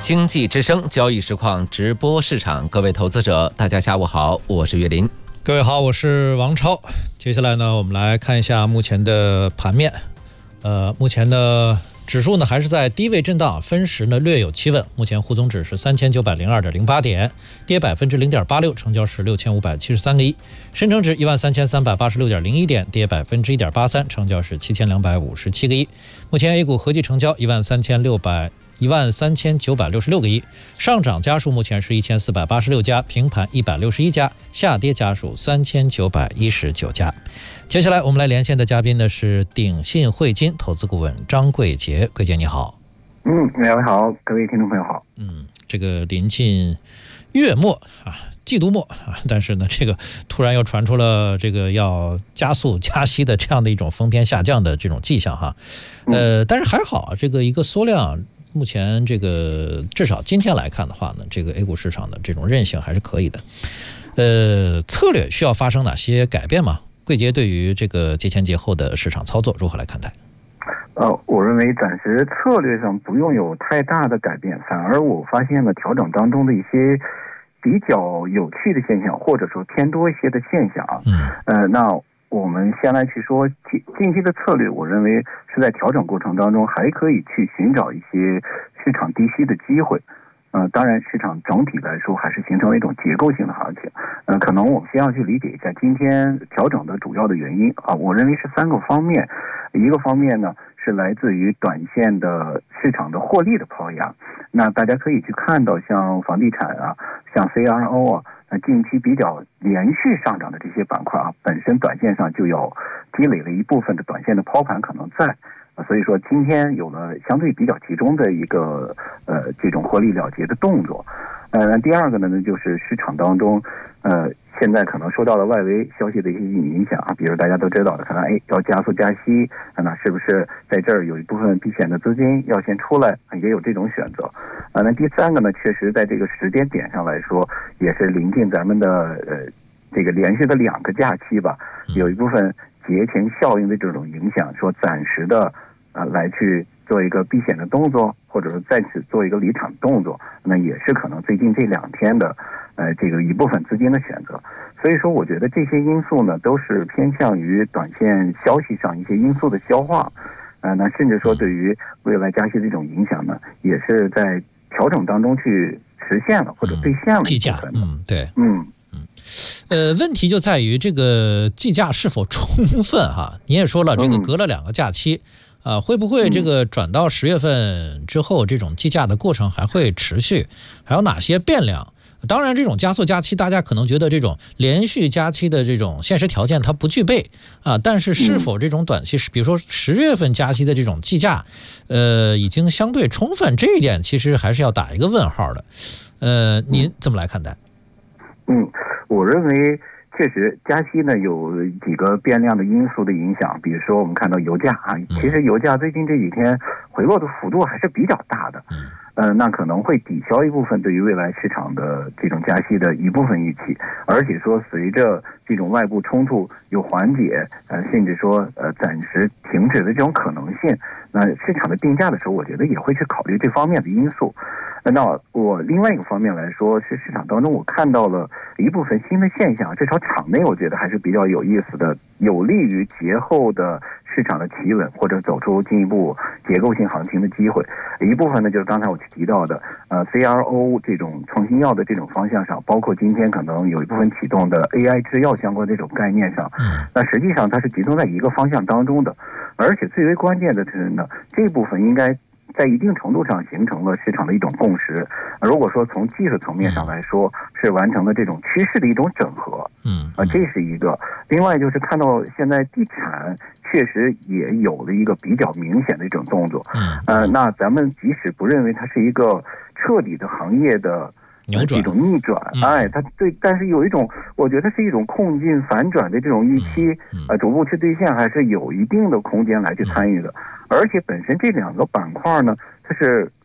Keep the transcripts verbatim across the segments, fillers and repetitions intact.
经济之声交易实况直播市场，各位投资者大家下午好，我是岳林。 各位好，我是王超。接下来呢，我们来看一下目前的盘面。呃，目前的指数呢还是在低位震荡，分时呢略有企稳。目前沪综指是三千九百零二点零八点，跌百分之零点八六，成交是六千五百七十三个亿。深成指一万三千三百八十六点零一点，跌百分之一点八三，成交是七千两百五十七个亿。目前 A 股合计成交一万三千六百。一万三千九百六十六个亿，上涨家数目前是一千四百八十六家，平盘一百六十一家，下跌家数三千九百一十九家。接下来我们来连线的嘉宾呢是鼎信汇金投资顾问张贵杰，贵杰你好。 嗯，两位好，各位听众朋友好。 嗯，这个临近月末啊，季度末啊，但是呢，这个突然又传出了这个要加速加息的这样的一种风偏下降的这种迹象哈。呃，但是还好，这个一个缩量。目前这个至少今天来看的话呢，这个 A 股市场的这种韧性还是可以的。呃，策略需要发生哪些改变吗？贵杰对于这个节前节后的市场操作如何来看待？ 呃，我认为暂时策略上不用有太大的改变，反而我发现了调整当中的一些比较有趣的现象，或者说偏多一些的现象啊。嗯。呃，那我们先来去说近近期的策略，我认为是在调整过程当中还可以去寻找一些市场低吸的机会。呃，当然市场整体来说还是形成了一种结构性的行情。呃，可能我们先要去理解一下今天调整的主要的原因啊，我认为是三个方面。一个方面呢是来自于短线的市场的获利的抛压，那大家可以去看到像房地产啊，像 C R O 啊。那近期比较连续上涨的这些板块啊，本身短线上就有积累了一部分的短线的抛盘可能在，所以说今天有了相对比较集中的一个呃这种获利了结的动作。呃，第二个呢，就是市场当中呃现在可能受到了外围消息的一些影响啊，比如大家都知道的，可能哎要加速加息，那是不是在这儿有一部分避险的资金要先出来，也有这种选择。啊，那第三个呢，确实在这个时间点上来说，也是临近咱们的呃这个连续的两个假期吧，有一部分节前效应的这种影响，说暂时的啊、呃、来去做一个避险的动作，或者说再次做一个离场动作，那也是可能最近这两天的呃这个一部分资金的选择。所以说我觉得这些因素呢都是偏向于短线消息上一些因素的消化，呃那甚至说对于未来加息的这种影响呢，也是在调整当中去实现了或者兑现了计价。嗯，对， 嗯嗯，呃，问题就在于这个计价是否充分哈？你也说了，这个隔了两个假期。啊、呃，会不会这个转到十月份之后，这种计价的过程还会持续？还有哪些变量？当然，这种加速加期，大家可能觉得这种连续加期的这种现实条件它不具备啊。但是，是否这种短期，比如说十月份加息的这种计价，呃，已经相对充分，这一点其实还是要打一个问号的。呃，您怎么来看待？ 嗯，我认为。确实，加息呢有几个变量的因素的影响，比如说我们看到油价啊，其实油价最近这几天回落的幅度还是比较大的，呃，那可能会抵消一部分对于未来市场的这种加息的一部分预期，而且说随着这种外部冲突有缓解，呃，甚至说呃暂时停止的这种可能性，那市场的定价的时候，我觉得也会去考虑这方面的因素。那我另外一个方面来说，是市场当中我看到了一部分新的现象，至少场内我觉得还是比较有意思的，有利于节后的市场的企稳或者走出进一步结构性行情的机会。一部分呢就是刚才我提到的呃 C R O 这种创新药的这种方向上，包括今天可能有一部分启动的 A I 制药相关的这种概念上，那实际上它是集中在一个方向当中的，而且最为关键的是呢，这部分应该在一定程度上形成了市场的一种共识。如果说从技术层面上来说，是完成了这种趋势的一种整合，嗯，啊，这是一个。另外就是看到现在地产确实也有了一个比较明显的一种动作，嗯，呃，那咱们即使不认为它是一个彻底的行业的扭转， 一种逆转，哎，它对，但是有一种，我觉得是一种控进反转的这种预期，呃，逐步去兑现，还是有一定的空间来去参与的。而且本身这两个板块呢，它是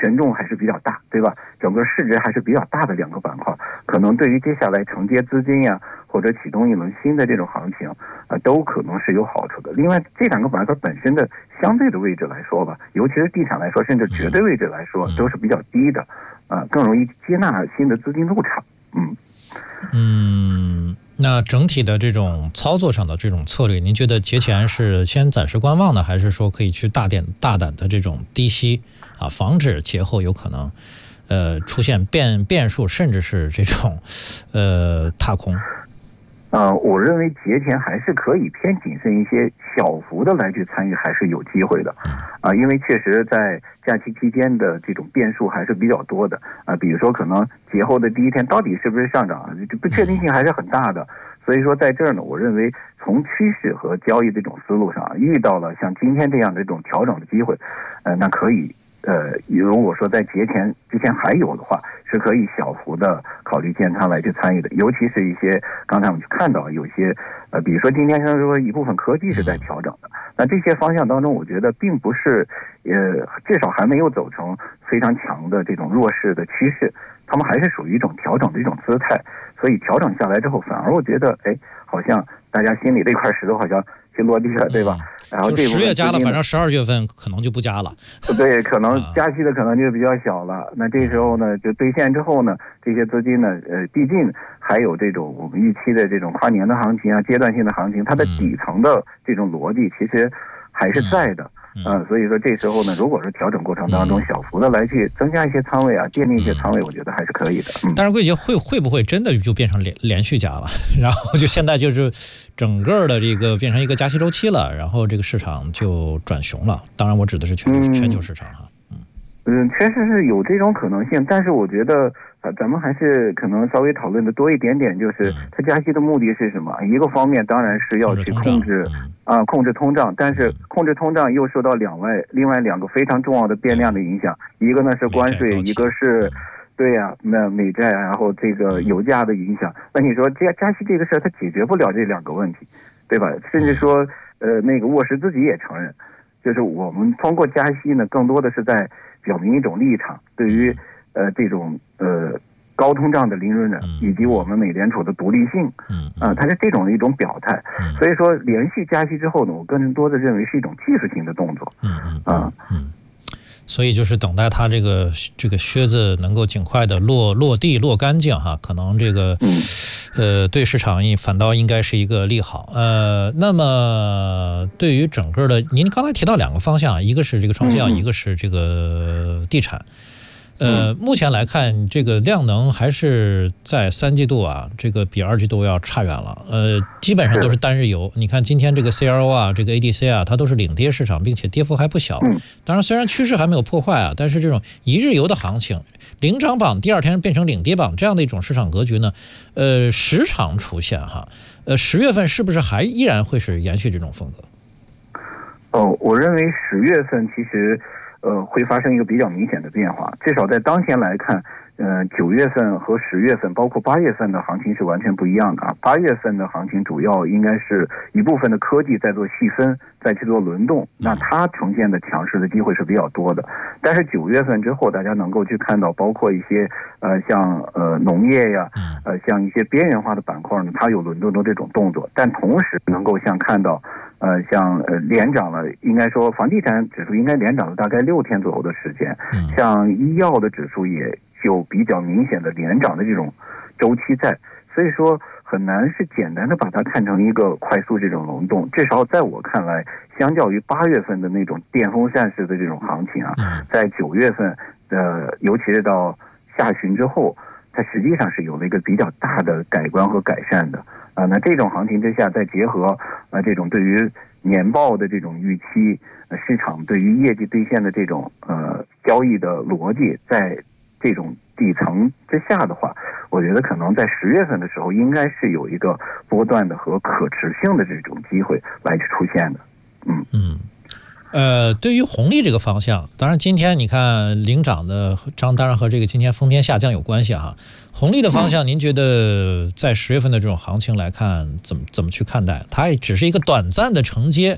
权重还是比较大，对吧？整个市值还是比较大的两个板块，可能对于接下来承接资金呀，或者启动一轮新的这种行情，啊、呃，都可能是有好处的。另外，这两个板块本身的相对的位置来说吧，尤其是地产来说，甚至绝对位置来说，都是比较低的，啊、呃，更容易接纳新的资金入场。嗯嗯。那整体的这种操作上的这种策略，您觉得节前是先暂时观望呢，还是说可以去大点大胆的这种低吸啊，防止节后有可能呃出现变变数，甚至是这种呃踏空？ 呃，我认为节前还是可以偏谨慎一些，小幅的来去参与还是有机会的，啊、呃，因为确实在假期期间的这种变数还是比较多的，啊、呃，比如说可能节后的第一天到底是不是上涨，这不确定性还是很大的，所以说在这儿呢，我认为从趋势和交易这种思路上，遇到了像今天这样的这种调整的机会，呃，那可以。呃，如果说在节前之前还有的话，是可以小幅的考虑建仓来去参与的，尤其是一些刚才我们去看到有些呃，比如说今天像说一部分科技是在调整的，那这些方向当中，我觉得并不是呃，至少还没有走成非常强的这种弱势的趋势，他们还是属于一种调整的一种姿态，所以调整下来之后，反而我觉得哎，好像大家心里这块石头好像就落地了，对吧？然后这十月加了，反正十二月份可能就不加了。 对，可能加息的可能就比较小了。那这时候呢，就兑现之后呢，这些资金呢，呃，毕竟还有这种我们预期的这种跨年的行情啊，阶段性的行情，它的底层的这种逻辑其实还是在的。嗯、呃，所以说这时候呢，如果是调整过程当中小幅的来去增加一些仓位啊，建立一些仓位，我觉得还是可以的。嗯， 但是贵姐会会不会真的就变成连连续加了？然后就现在就是整个的这个变成一个加息周期了，然后这个市场就转熊了。当然，我指的是全球、嗯、全球市场哈。 嗯嗯，确实是有这种可能性，但是我觉得。呃，咱们还是可能稍微讨论的多一点点，就是它加息的目的是什么？一个方面当然是要去控制啊、呃，控制通胀，但是控制通胀又受到两外另外两个非常重要的变量的影响，一个呢是关税，一个是，对呀、啊，那美债，然后这个油价的影响。那你说加加息这个事儿，它解决不了这两个问题，对吧？甚至说，呃，那个沃什自己也承认，就是我们通过加息呢，更多的是在表明一种立场，对于。呃，这种呃高通胀的零容忍，以及我们美联储的独立性，嗯，啊、呃，它是这种的一种表态。所以说，连续加息之后呢，我更多的认为是一种技术性的动作。 嗯嗯啊嗯，所以就是等待它这个这个靴子能够尽快的落落地落干净哈，可能这个、嗯、呃对市场反倒应该是一个利好。呃，那么对于整个的，您刚才提到两个方向，一个是这个创新药，嗯、一个是这个地产。呃，目前来看，这个量能还是在三季度啊，这个比二季度要差远了。呃，基本上都是单日游。你看今天这个 C R O 啊，这个 A D C 啊，它都是领跌市场，并且跌幅还不小。当然，虽然趋势还没有破坏啊，但是这种一日游的行情，领涨榜第二天变成领跌榜这样的一种市场格局呢，呃，时常出现哈。呃，十月份是不是还依然会是延续这种风格？ 哦，我认为十月份其实。呃，会发生一个比较明显的变化，至少在当前来看，呃，九月份和十月份，包括八月份的行情是完全不一样的啊。八月份的行情主要应该是一部分的科技在做细分，再去做轮动，那它呈现的强势的机会是比较多的。但是九月份之后，大家能够去看到，包括一些呃像呃农业呀，呃像一些边缘化的板块呢，它有轮动的这种动作，但同时能够像看到。呃，像呃连涨了，应该说房地产指数应该连涨了大概六天左右的时间，嗯、像医药的指数也有比较明显的连涨的这种周期在，所以说很难是简单的把它看成一个快速这种轮动，至少在我看来，相较于八月份的那种电风扇式的这种行情啊，在九月份的，尤其是到下旬之后，它实际上是有了一个比较大的改观和改善的。啊，那这种行情之下，再结合啊这种对于年报的这种预期，呃、市场对于业绩兑现的这种呃交易的逻辑，在这种底层之下的话，我觉得可能在十月份的时候，应该是有一个波段的和可持性的这种机会来去出现的。嗯嗯。呃，对于红利这个方向，当然今天你看领涨的当当然和这个今天封边下降有关系哈。红利的方向，您觉得在十月份的这种行情来看，怎么怎么去看待？它也只是一个短暂的承接，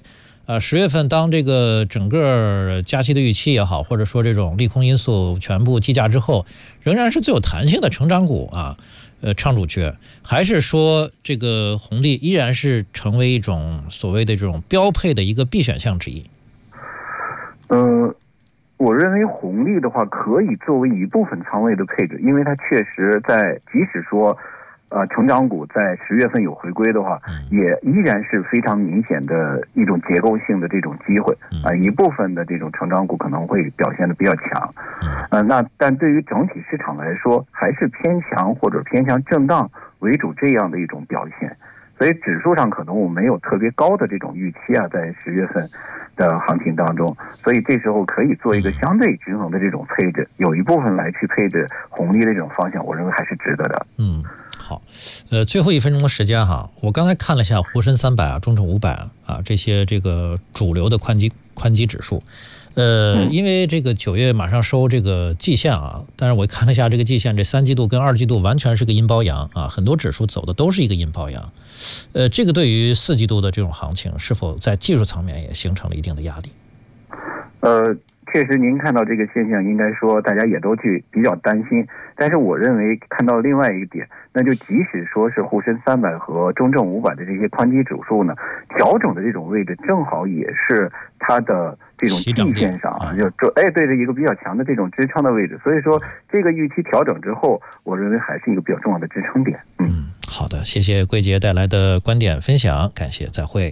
呃，十月份当这个整个加息的预期也好，或者说这种利空因素全部计价之后，仍然是最有弹性的成长股啊，呃，唱主角，还是说这个红利依然是成为一种所谓的这种标配的一个必选项之一？ 呃，我认为红利的话可以作为一部分仓位的配置，因为它确实在即使说。呃，成长股在十月份有回归的话，也依然是非常明显的一种结构性的这种机会啊、呃。一部分的这种成长股可能会表现的比较强，呃，那但对于整体市场来说，还是偏强或者偏向震荡为主这样的一种表现。所以指数上可能我没有特别高的这种预期啊，在十月份的行情当中，所以这时候可以做一个相对均衡的这种配置，有一部分来去配置红利的这种方向，我认为还是值得的。 嗯。好，呃，最后一分钟的时间哈，我刚才看了一下沪深三百啊、中证五百啊这些这个主流的宽基宽基指数，呃，因为这个九月马上收这个季线啊，但是我看了一下这个季线，这三季度跟二季度完全是个阴包阳啊，很多指数走的都是一个阴包阳，呃，这个对于四季度的这种行情，是否在技术层面也形成了一定的压力？ 呃。确实，您看到这个现象，应该说大家也都去比较担心。但是我认为看到另外一个点，那就即使说是沪深三百和中证五百的这些宽基指数呢，调整的这种位置正好也是它的这种季线上啊，就就哎对着一个比较强的这种支撑的位置。所以说，这个预期调整之后，我认为还是一个比较重要的支撑点。嗯， 嗯好的，谢谢桂杰带来的观点分享，感谢，再会。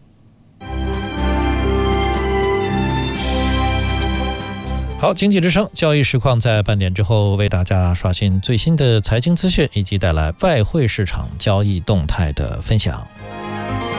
好，经济之声交易实况在半点之后为大家刷新最新的财经资讯，以及带来外汇市场交易动态的分享。